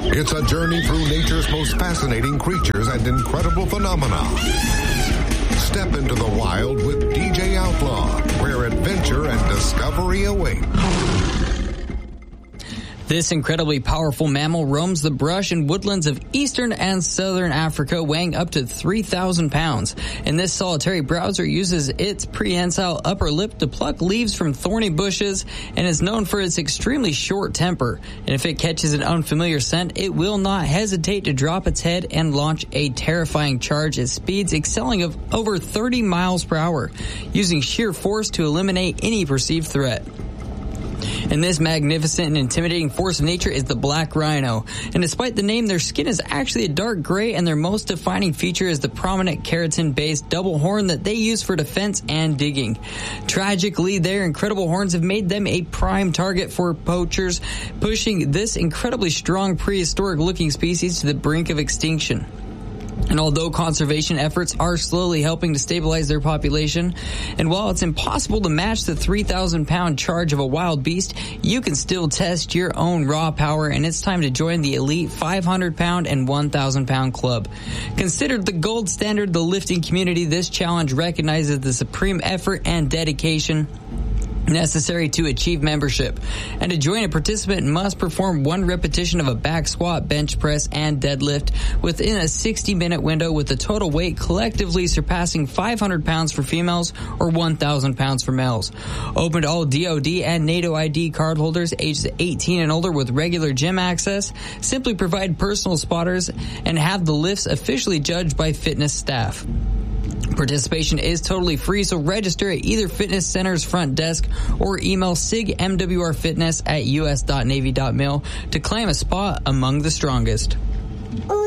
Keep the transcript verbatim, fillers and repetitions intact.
It's a journey through nature's most fascinating creatures and incredible phenomena. Step into the wild with D J Outlaw, where adventure and discovery await. This incredibly powerful mammal roams the brush and woodlands of eastern and southern Africa, weighing up to three thousand pounds. And this solitary browser uses its prehensile upper lip to pluck leaves from thorny bushes and is known for its extremely short temper. And if it catches an unfamiliar scent, it will not hesitate to drop its head and launch a terrifying charge at speeds excelling of over thirty miles per hour, using sheer force to eliminate any perceived threat. And this magnificent and intimidating force of nature is the black rhino. And despite the name, their skin is actually a dark gray, and their most defining feature is the prominent keratin-based double horn that they use for defense and digging. Tragically, their incredible horns have made them a prime target for poachers, pushing this incredibly strong prehistoric-looking species to the brink of extinction. And although conservation efforts are slowly helping to stabilize their population, and while it's impossible to match the three thousand pound charge of a wild beast, you can still test your own raw power, and it's time to join the elite five hundred pound and one thousand pound club. Considered the gold standard of the lifting community, this challenge recognizes the supreme effort and dedication necessary to achieve membership. And to join, a participant must perform one repetition of a back squat, bench press, and deadlift within a sixty minute window, with the total weight collectively surpassing five hundred pounds for females or one thousand pounds for males. Open to all D O D and NATO I D card holders aged eighteen and older with regular gym access. Simply provide personal spotters and have the lifts officially judged by fitness staff. Participation is totally free, so register at either fitness center's front desk or email sigmwrfitness at us dot navy dot mil to claim a spot among the strongest.